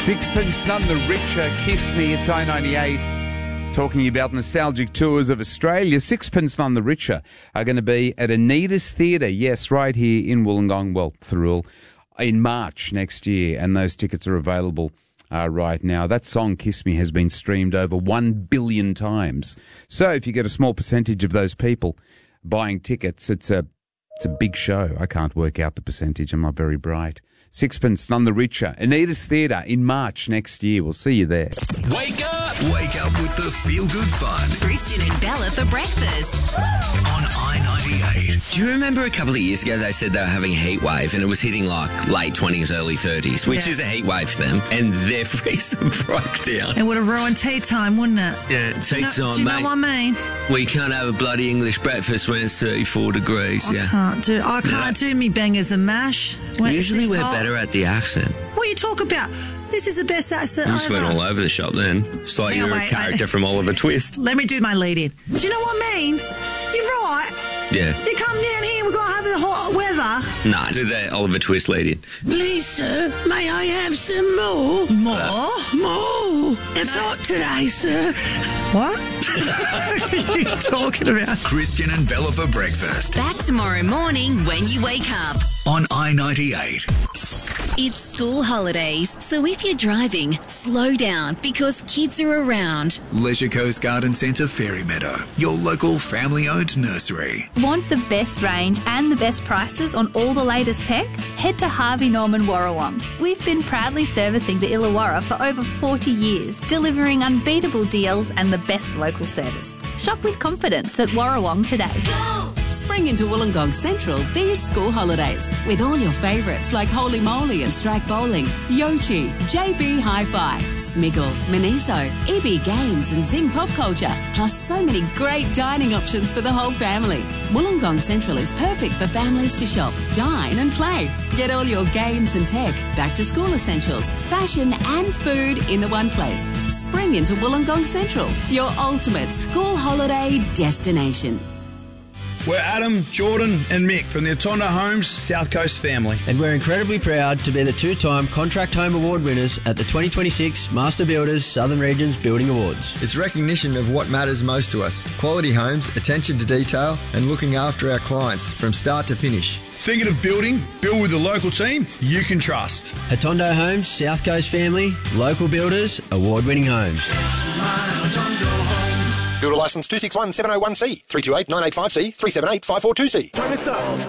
Sixpence None the Richer, Kiss Me, it's I-98. Talking about nostalgic tours of Australia. Sixpence None the Richer are going to be at Anita's Theatre, yes, right here in Wollongong, well, Thirroul, in March next year, and those tickets are available right now. That song, Kiss Me, has been streamed over 1 billion times. So if you get a small percentage of those people buying tickets, it's a big show. I can't work out the percentage. I'm not very bright. Sixpence None the Richer, Anita's Theatre in March next year. We'll see you there. Wake up! Wake up with the feel-good fun. Christian and Bella for breakfast. On I-98. Do you remember a couple of years ago they said they were having a heat wave and it was hitting like late 20s, early 30s, which is a heat wave for them, and their freezer broke down. It would have ruined tea time, wouldn't it? Yeah, tea time, do you know what I mean? We can't have a bloody English breakfast when it's 34 degrees, I can't do me bangers and mash. Usually we're better at the accent. What are you talking about? This is the best accent You just went all over the shop then. It's like you're a character from Oliver Twist. Let me do my lead-in. Do you know what I mean? You're right. Yeah. You come down here, we've got to have the hot weather. Nah, do that Oliver Twist lead-in. Please, sir, may I have some more? More? It's hot today, sir. What? What are you talking about? Christian and Bella for breakfast. Back tomorrow morning when you wake up. On I-98. It's school holidays, so if you're driving, slow down because kids are around. Leisure Coast Garden Centre Fairy Meadow, your local family-owned nursery. Want the best range and the best prices on all the latest tech? Head to Harvey Norman Warrawong. We've been proudly servicing the Illawarra for over 40 years, delivering unbeatable deals and the best local service. Shop with confidence at Warrawong today. Spring into Wollongong Central these school holidays with all your favourites like Holy Moly and Strike Bowling, Yochi, JB Hi-Fi, Smiggle, Miniso, EB Games and Zing Pop Culture, plus so many great dining options for the whole family. Wollongong Central is perfect for families to shop, dine and play. Get all your games and tech, back to school essentials, fashion and food in the one place. Spring into Wollongong Central, your ultimate school holiday destination. We're Adam, Jordan and Mick from the Atondo Homes South Coast family. And we're incredibly proud to be the two-time Contract Home Award winners at the 2026 Master Builders Southern Regions Building Awards. It's recognition of what matters most to us. Quality homes, attention to detail and looking after our clients from start to finish. Thinking of building? Build with the local team you can trust. Atondo Homes, South Coast family, local builders, award-winning homes. Builder licence 261701C, 328 985C, 378 542C. Turn this up.